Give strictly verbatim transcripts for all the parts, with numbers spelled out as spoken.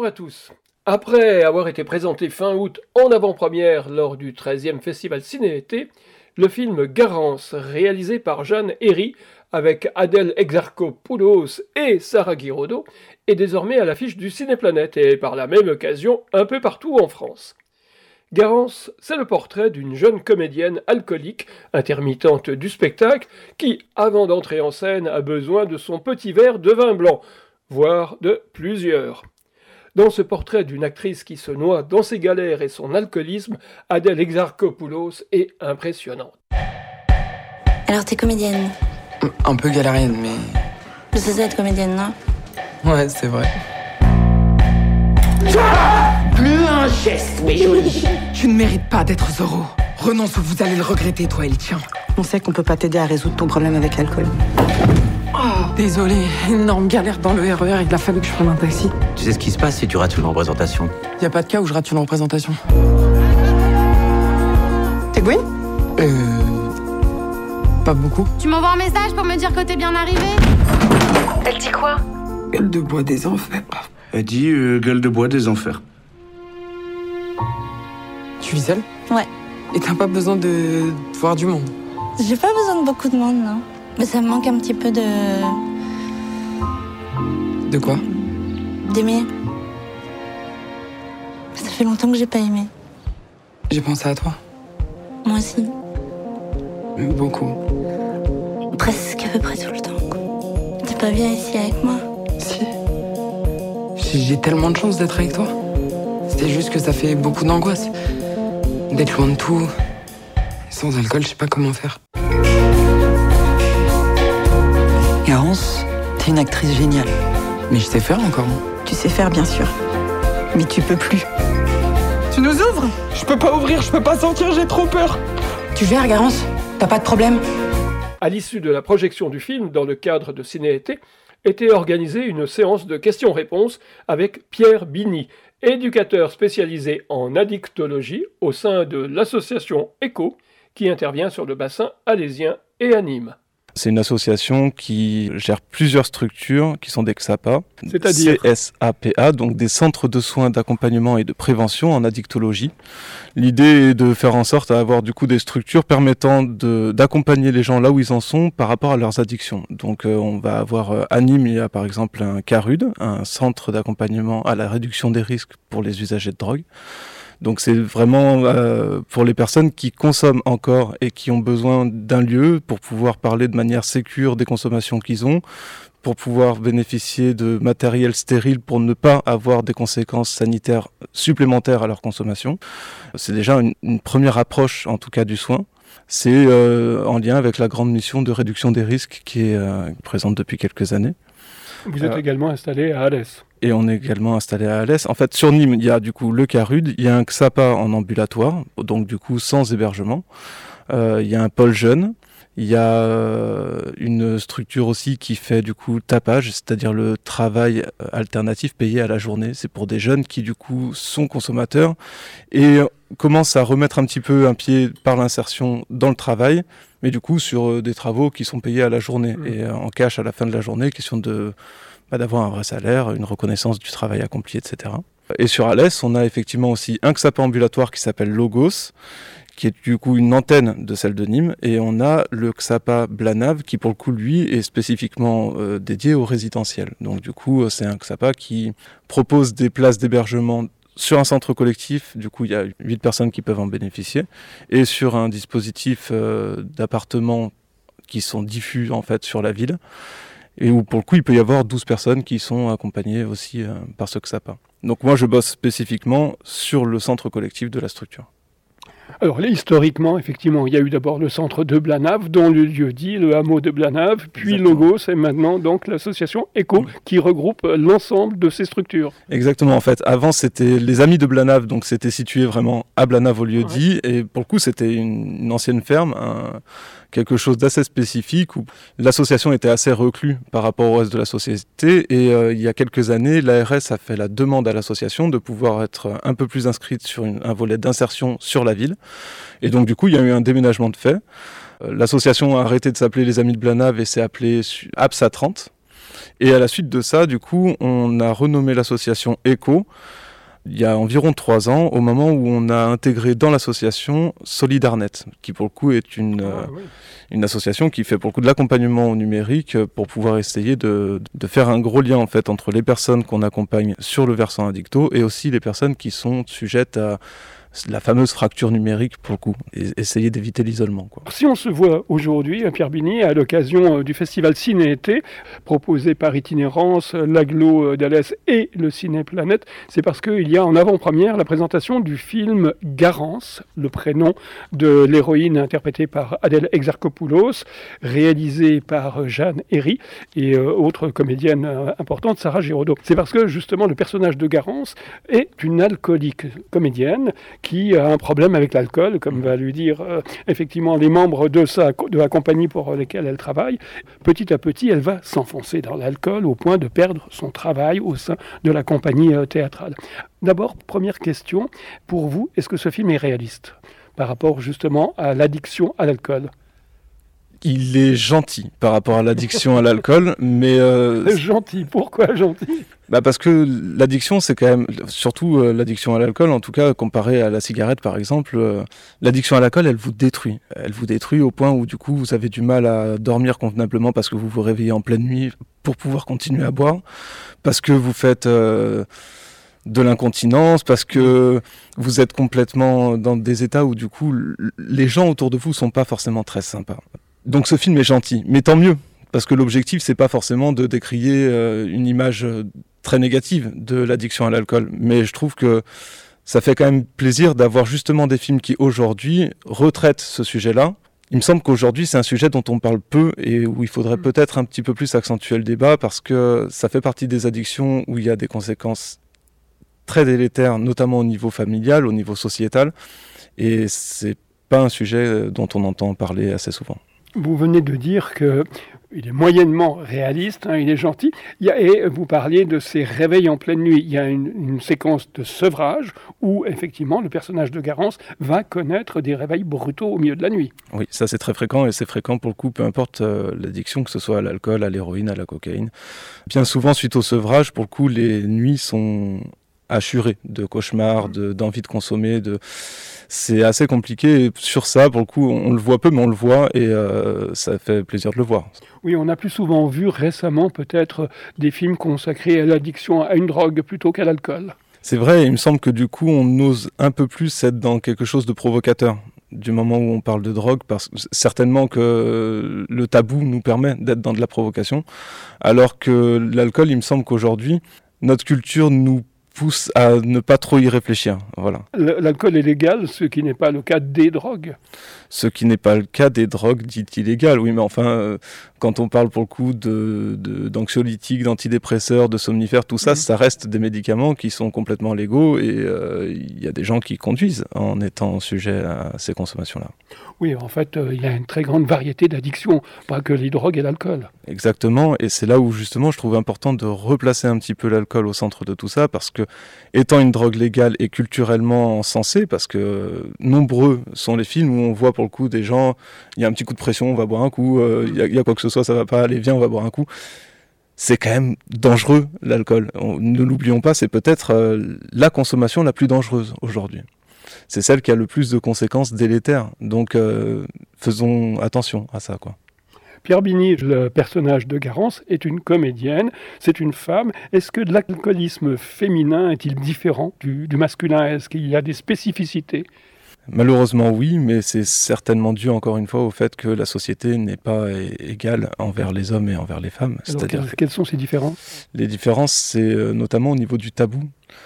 Bonjour à tous. Après avoir été présenté fin août en avant-première lors du treizième Festival Ciné-Été, le film Garance, réalisé par Jeanne Herry avec Adèle Exarchopoulos et Sarah Guiraudot, est désormais à l'affiche du Cinéplanète et par la même occasion un peu partout en France. Garance, c'est le portrait d'une jeune comédienne alcoolique, intermittente du spectacle, qui, avant d'entrer en scène, a besoin de son petit verre de vin blanc, voire de plusieurs. Dans ce portrait d'une actrice qui se noie dans ses galères et son alcoolisme, Adèle Exarchopoulos est impressionnante. Alors t'es comédienne? Un peu galérienne, mais... Je sais ça être comédienne, non? Ouais, c'est vrai. Plus un geste, mes jolis. Tu ne mérites pas d'être Zorro. Renonce ou vous allez le regretter, toi et le tien. On sait qu'on peut pas t'aider à résoudre ton problème avec l'alcool. Oh, désolé, énorme galère dans le R E R, il a fallu que je prenne un taxi. Tu sais ce qui se passe si tu rates une représentation? Y a pas de cas où je rate une représentation. T'es Gwyn? Euh... Pas beaucoup. Tu m'envoies un message pour me dire que t'es bien arrivé? Elle dit quoi? Gueule de bois des enfers. Elle dit euh, gueule de bois des enfers. Tu vis seule? Ouais. Et t'as pas besoin de voir du monde? J'ai pas besoin de beaucoup de monde, non. Mais ça me manque un petit peu de... De quoi? d'aimer. Ça fait longtemps que j'ai pas aimé. J'ai pensé à toi. Moi aussi. Beaucoup. Presque à peu près tout le temps, quoi. T'es pas bien ici avec moi? Si. J'ai tellement de chance d'être avec toi. C'est juste que ça fait beaucoup d'angoisse. D'être loin de tout. Sans alcool, je sais pas comment faire. Garance, t'es une actrice géniale. Mais je sais faire encore. Tu sais faire, bien sûr. Mais tu peux plus. Tu nous ouvres? Je peux pas ouvrir, je peux pas sortir, j'ai trop peur. Tu gères, Garance? T'as pas de problème? À l'issue de la projection du film, dans le cadre de Ciné-Été, était organisée une séance de questions-réponses avec Pierre Bigny, éducateur spécialisé en addictologie au sein de l'association ECHO, qui intervient sur le bassin alésien et à Nîmes. C'est une association qui gère plusieurs structures qui sont des C S A P A. C'est-à-dire C S A P A, donc des centres de soins d'accompagnement et de prévention en addictologie. L'idée est de faire en sorte d'avoir du coup des structures permettant de, d'accompagner les gens là où ils en sont par rapport à leurs addictions. Donc euh, on va avoir euh, à Nîmes, il y a par exemple un CARUD, un centre d'accompagnement à la réduction des risques pour les usagers de drogue. Donc c'est vraiment euh, pour les personnes qui consomment encore et qui ont besoin d'un lieu pour pouvoir parler de manière sécure des consommations qu'ils ont, pour pouvoir bénéficier de matériel stérile pour ne pas avoir des conséquences sanitaires supplémentaires à leur consommation. C'est déjà une, une première approche en tout cas du soin. C'est euh, en lien avec la grande mission de réduction des risques qui est euh, présente depuis quelques années. Vous êtes euh, également installé à Alès. Et on est également installé à Alès. En fait, sur Nîmes, il y a du coup le CARUD, il y a un C S A P A en ambulatoire, donc du coup sans hébergement. Euh, il y a un pôle jeune. Il y a euh, une structure aussi qui fait du coup tapage, c'est-à-dire le travail alternatif payé à la journée. C'est pour des jeunes qui du coup sont consommateurs et commencent à remettre un petit peu un pied par l'insertion dans le travail, mais du coup sur euh, des travaux qui sont payés à la journée mmh. et euh, en cash à la fin de la journée, question de bah, d'avoir un vrai salaire, une reconnaissance du travail accompli, et cetera. Et sur Alès, on a effectivement aussi un C S A P A ambulatoire qui s'appelle Logos, qui est du coup une antenne de celle de Nîmes, et on a le C S A P A Blanave qui pour le coup lui est spécifiquement euh, dédié au résidentiel. Donc du coup c'est un C S A P A qui propose des places d'hébergement sur un centre collectif, du coup il y a huit personnes qui peuvent en bénéficier, et sur un dispositif euh, d'appartements qui sont diffus en fait sur la ville, et où pour le coup il peut y avoir douze personnes qui sont accompagnées aussi euh, par ce C S A P A. Donc moi je bosse spécifiquement sur le centre collectif de la structure. Alors, historiquement, effectivement, il y a eu d'abord le centre de Blanave, dont le lieu dit, le hameau de Blanave, puis Exactement. Logos, et maintenant donc l'association ECHO, qui regroupe l'ensemble de ces structures. Exactement, en fait. Avant, c'était les Amis de Blanave, donc c'était situé vraiment à Blanave au lieu ouais. dit, et pour le coup, c'était une, une ancienne ferme, un, quelque chose d'assez spécifique, où l'association était assez reclue par rapport au reste de la société, et euh, il y a quelques années, l'A R S a fait la demande à l'association de pouvoir être un peu plus inscrite sur une, un volet d'insertion sur la ville. Et donc du coup, il y a eu un déménagement de fait. Euh, l'association a arrêté de s'appeler les Amis de Blanave et s'est appelée A P S A trente. Et à la suite de ça, du coup, on a renommé l'association ECHO il y a environ trois ans, au moment où on a intégré dans l'association Solidarnet, qui pour le coup est une, ah, euh, oui. une association qui fait pour le coup de l'accompagnement au numérique pour pouvoir essayer de, de faire un gros lien en fait entre les personnes qu'on accompagne sur le versant addicto et aussi les personnes qui sont sujettes à la fameuse fracture numérique pour le coup, et essayer d'éviter l'isolement, quoi. Si on se voit aujourd'hui, Pierre Bigny, à l'occasion du festival Ciné-été, proposé par Itinérance, l'Aglo d'Alès et le Ciné-Planète, c'est parce qu'il y a en avant-première la présentation du film Garance, le prénom de l'héroïne interprétée par Adèle Exarchopoulos, réalisée par Jeanne Herry et euh, autre comédienne euh, importante, Sarah Giraudot. C'est parce que justement le personnage de Garance est une alcoolique comédienne qui a un problème avec l'alcool, comme va lui dire euh, effectivement les membres de, sa, de la compagnie pour lesquels elle travaille. Petit à petit, elle va s'enfoncer dans l'alcool au point de perdre son travail au sein de la compagnie euh, théâtrale. D'abord, première question, pour vous, est-ce que ce film est réaliste par rapport justement à l'addiction à l'alcool ? Il est gentil par rapport à l'addiction à l'alcool, mais... Euh, gentil, pourquoi gentil ? Bah parce que l'addiction, c'est quand même, surtout euh, l'addiction à l'alcool, en tout cas comparé à la cigarette par exemple, euh, l'addiction à l'alcool, elle vous détruit. Elle vous détruit au point où du coup vous avez du mal à dormir convenablement parce que vous vous réveillez en pleine nuit pour pouvoir continuer à boire, parce que vous faites... Euh, de l'incontinence, parce que vous êtes complètement dans des états où du coup les gens autour de vous sont pas forcément très sympas. Donc ce film est gentil, mais tant mieux, parce que l'objectif c'est pas forcément de décrier euh, une image très négative de l'addiction à l'alcool, mais je trouve que ça fait quand même plaisir d'avoir justement des films qui aujourd'hui retraitent ce sujet-là. Il me semble qu'aujourd'hui c'est un sujet dont on parle peu et où il faudrait peut-être un petit peu plus accentuer le débat, parce que ça fait partie des addictions où il y a des conséquences très délétère, notamment au niveau familial, au niveau sociétal, et c'est pas un sujet dont on entend parler assez souvent. Vous venez de dire qu'il est moyennement réaliste, hein, il est gentil, il y a, et vous parliez de ces réveils en pleine nuit. Il y a une, une séquence de sevrage où, effectivement, le personnage de Garance va connaître des réveils brutaux au milieu de la nuit. Oui, ça c'est très fréquent, et c'est fréquent pour le coup, peu importe euh, l'addiction, que ce soit à l'alcool, à l'héroïne, à la cocaïne. Bien souvent, suite au sevrage, pour le coup, les nuits sont... assuré de cauchemars, de, d'envie de consommer, de... c'est assez compliqué. Et sur ça, pour le coup, on le voit peu, mais on le voit, et euh, ça fait plaisir de le voir. Oui, on a plus souvent vu récemment peut-être des films consacrés à l'addiction à une drogue plutôt qu'à l'alcool. C'est vrai, il me semble que du coup, on ose un peu plus être dans quelque chose de provocateur du moment où on parle de drogue, parce que certainement que le tabou nous permet d'être dans de la provocation, alors que l'alcool, il me semble qu'aujourd'hui, notre culture nous pousse à ne pas trop y réfléchir. Voilà. L'alcool est légal, ce qui n'est pas le cas des drogues. Ce qui n'est pas le cas des drogues dites illégales, oui, mais enfin, euh, quand on parle pour le coup de, de, d'anxiolytiques, d'antidépresseurs, de somnifères, tout ça, mmh. ça reste des médicaments qui sont complètement légaux, et il euh, y a des gens qui conduisent en étant sujets à ces consommations-là. Oui, en fait, il euh, y a une très grande variété d'addictions, pas que les drogues et l'alcool. Exactement, et c'est là où justement je trouve important de replacer un petit peu l'alcool au centre de tout ça, parce que étant une drogue légale et culturellement censée, parce que nombreux sont les films où on voit pour le coup des gens, il y a un petit coup de pression, on va boire un coup, il euh, y, y a quoi que ce soit, ça va pas aller, viens, on va boire un coup. C'est quand même dangereux, l'alcool. On, ne l'oublions pas, c'est peut-être euh, la consommation la plus dangereuse aujourd'hui. C'est celle qui a le plus de conséquences délétères. Donc euh, faisons attention à ça, quoi. Pierre Bigny, le personnage de Garance, est une comédienne, c'est une femme. Est-ce que l'alcoolisme féminin est-il différent du, du masculin ? Est-ce qu'il y a des spécificités ? Malheureusement oui, mais c'est certainement dû encore une fois au fait que la société n'est pas égale envers les hommes et envers les femmes. Alors, C'est-à-dire quelles, quelles sont ces différences ? Les différences, c'est notamment au niveau du tabou.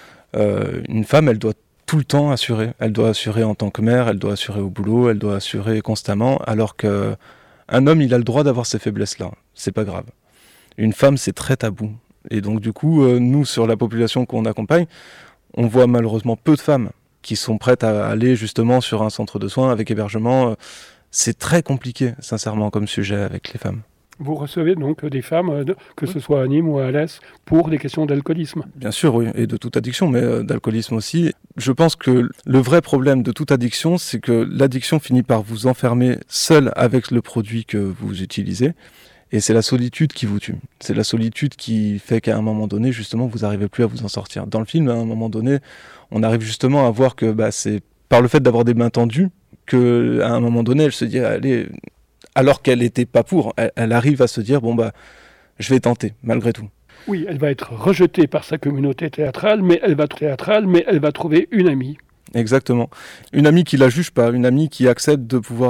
Euh, une femme, elle doit tout le temps assurer. Elle doit assurer en tant que mère, elle doit assurer au boulot, elle doit assurer constamment, alors que un homme, il a le droit d'avoir ces faiblesses-là. C'est pas grave. Une femme, c'est très tabou. Et donc, du coup, euh, nous, sur la population qu'on accompagne, on voit malheureusement peu de femmes qui sont prêtes à aller justement sur un centre de soins avec hébergement. C'est très compliqué, sincèrement, comme sujet avec les femmes. Vous recevez donc des femmes, que ce soit à Nîmes ou à Alès, pour des questions d'alcoolisme ? Bien sûr, oui, et de toute addiction, mais d'alcoolisme aussi. Je pense que le vrai problème de toute addiction, c'est que l'addiction finit par vous enfermer seul avec le produit que vous utilisez. Et c'est la solitude qui vous tue. C'est la solitude qui fait qu'à un moment donné, justement, vous n'arrivez plus à vous en sortir. Dans le film, à un moment donné, on arrive justement à voir que bah, c'est par le fait d'avoir des mains tendues qu'à un moment donné, elle se dit, allez, alors qu'elle n'était pas pour, elle, elle arrive à se dire, bon, bah, je vais tenter, malgré tout. Oui, elle va être rejetée par sa communauté théâtrale, mais elle va, théâtrale, mais elle va trouver une amie. Exactement. Une amie qui la juge pas, une amie qui accepte de pouvoir